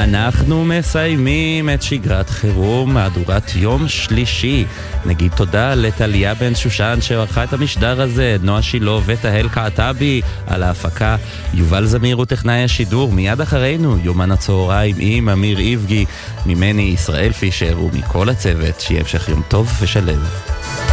אנחנו מסיימים את שגרת חירום, מהדורת יום שלישי. נגיד תודה לטליה בן שושן שערכה את המשדר הזה, נועה שילו ותהל קעטבי על ההפקה, יובל זמיר וטכנאי השידור. מיד אחרינו יומן הצהריים עם אמיר איבגי, ממני ישראל פישר ומכל הצוות. שיהיה המשך יום טוב ושלב.